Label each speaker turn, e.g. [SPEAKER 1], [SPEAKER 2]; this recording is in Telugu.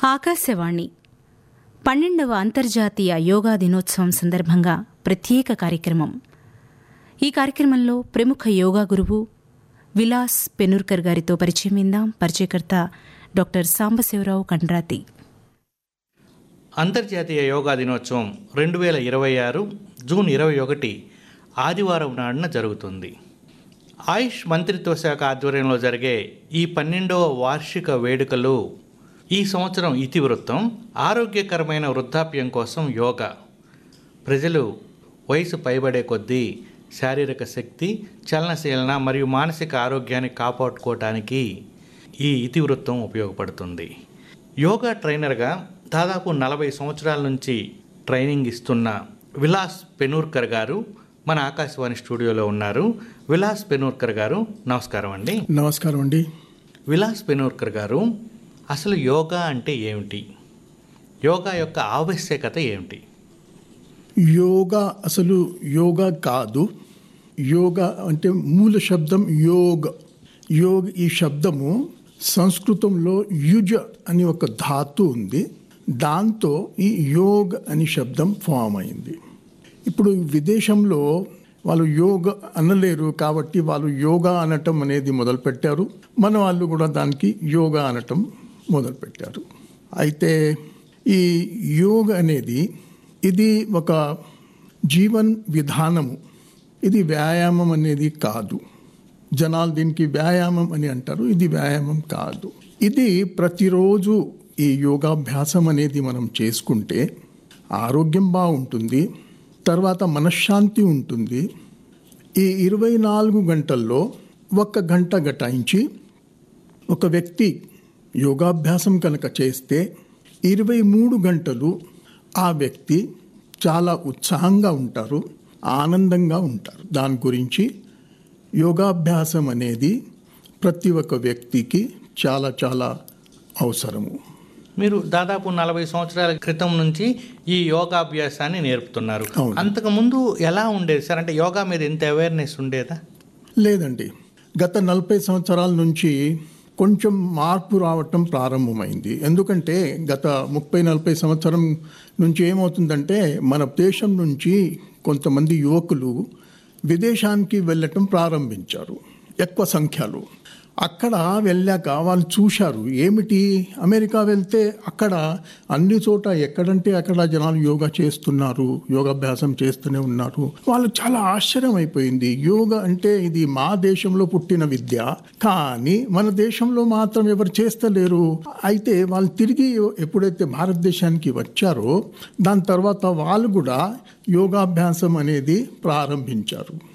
[SPEAKER 1] ఆకాశవాణి 12వ అంతర్జాతీయ యోగా దినోత్సవం సందర్భంగా ప్రత్యేక కార్యక్రమం. ఈ కార్యక్రమంలో ప్రముఖ యోగా గురువు విలాస్ పెనూర్కర్ గారితో పరిచయం విందాం. పరిచయకర్త డాక్టర్ సాంబశివరావు కండ్రాతి.
[SPEAKER 2] అంతర్జాతీయ యోగా దినోత్సవం 2026 జూన్ 21 ఆదివారం నాడున జరుగుతుంది. ఆయుష్ మంత్రిత్వ శాఖ ఆధ్వర్యంలో జరిగే ఈ 12వ వార్షిక వేడుకలు ఈ సంవత్సరం ఇతివృత్తం ఆరోగ్యకరమైన వృద్ధాప్యం కోసం యోగా. ప్రజలు వయసు పైబడే కొద్దీ శారీరక శక్తి, చలనశీలన మరియు మానసిక ఆరోగ్యాన్ని కాపాడుకోవటానికి ఈ ఇతివృత్తం ఉపయోగపడుతుంది. యోగా ట్రైనర్గా దాదాపు 40 సంవత్సరాల నుంచి ట్రైనింగ్ ఇస్తున్న విలాస్ పెనూర్కర్ గారు మన ఆకాశవాణి స్టూడియోలో ఉన్నారు. విలాస్ పెనూర్కర్ గారు, నమస్కారం అండి.
[SPEAKER 3] నమస్కారం అండి.
[SPEAKER 2] విలాస్ పెనూర్కర్ గారు, అసలు యోగా అంటే ఏమిటి? యోగా యొక్క ఆవశ్యకత ఏమిటి?
[SPEAKER 3] యోగా అసలు యోగా కాదు. యోగా అంటే మూల శబ్దం యోగ్. ఈ శబ్దము సంస్కృతంలో యుజ అని ఒక ధాతు ఉంది. దాంతో ఈ యోగ్ అని శబ్దం ఫామ్ అయింది. ఇప్పుడు విదేశంలో వాళ్ళు యోగ అనలేరు కాబట్టి వాళ్ళు యోగా అనటం అనేది మొదలుపెట్టారు. మన వాళ్ళు కూడా దానికి యోగా అనటం మొదలుపెట్టారు. అయితే ఈ యోగ అనేది ఇది ఒక జీవన్ విధానము. ఇది వ్యాయామం అనేది కాదు. జనాలు దీనికి వ్యాయామం అని అంటారు. ఇది వ్యాయామం కాదు. ఇది ప్రతిరోజు ఈ యోగాభ్యాసం అనేది మనం చేసుకుంటే ఆరోగ్యం బాగుంటుంది, తర్వాత మనశ్శాంతి ఉంటుంది. ఈ 24 గంటల్లో 1 గంట గటాయించి ఒక వ్యక్తి యోగాభ్యాసం కనుక చేస్తే 23 గంటలు ఆ వ్యక్తి చాలా ఉత్సాహంగా ఉంటారు, ఆనందంగా ఉంటారు. దాని గురించి యోగాభ్యాసం అనేది ప్రతి ఒక్క వ్యక్తికి చాలా చాలా అవసరము.
[SPEAKER 2] మీరు దాదాపు 40 సంవత్సరాల క్రితం నుంచి ఈ యోగాభ్యాసాన్ని నేర్పుతున్నారు. అంతకుముందు ఎలా ఉండేది సార్? అంటే యోగా మీద ఇంత అవేర్నెస్ ఉండేదా?
[SPEAKER 3] లేదండి. గత 40 సంవత్సరాల నుంచి కొంచెం మార్పు రావటం ప్రారంభమైంది. ఎందుకంటే గత 30-40 సంవత్సరం నుంచి ఏమవుతుందంటే మన దేశం నుంచి కొంతమంది యువకులు విదేశానికి వెళ్ళటం ప్రారంభించారు, ఎక్కువ సంఖ్యలో. అక్కడ వెళ్ళాక వాళ్ళు చూశారు ఏమిటి, అమెరికా వెళ్తే అక్కడ అన్ని చోట ఎక్కడంటే అక్కడ జనాలు యోగా చేస్తున్నారు, యోగాభ్యాసం చేస్తూనే ఉన్నారు. వాళ్ళు చాలా ఆశ్చర్యం అయిపోయింది. యోగా అంటే ఇది మా దేశంలో పుట్టిన విద్య, కానీ మన దేశంలో మాత్రం ఎవరు చేస్తలేరు. అయితే వాళ్ళు తిరిగి ఎప్పుడైతే భారతదేశానికి వచ్చారో దాని తర్వాత వాళ్ళు కూడా యోగాభ్యాసం అనేది ప్రారంభించారు.